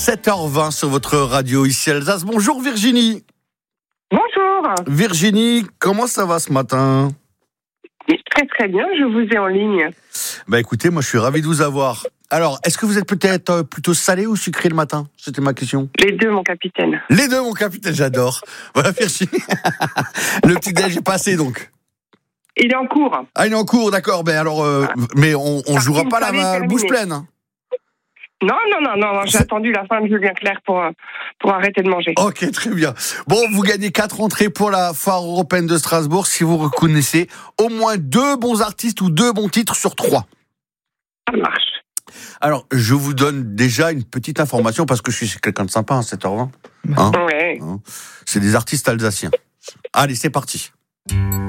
7h20 sur votre radio ici Alsace. Bonjour Virginie. Bonjour. Virginie, comment ça va ce matin ? Très très bien, je vous ai en ligne. Écoutez, moi je suis ravi de vous avoir. Alors, est-ce que vous êtes peut-être plutôt salé ou sucré le matin ? C'était ma question. Les deux, mon capitaine. Les deux, mon capitaine, j'adore. Voilà Virginie. Le petit déj est passé donc. Il est en cours. Ah, il est en cours, d'accord. Mais on jouera pas la bouche pleine. Hein. Non, j'ai attendu la fin de Julien Clerc pour arrêter de manger. Ok, très bien. Bon, vous gagnez 4 entrées pour la foire européenne de Strasbourg si vous reconnaissez au moins 2 bons artistes ou 2 bons titres sur 3. Ça marche. Alors, je vous donne déjà une petite information parce que je suis quelqu'un de sympa à 7h20. Ouais. C'est des artistes alsaciens. Allez, c'est parti.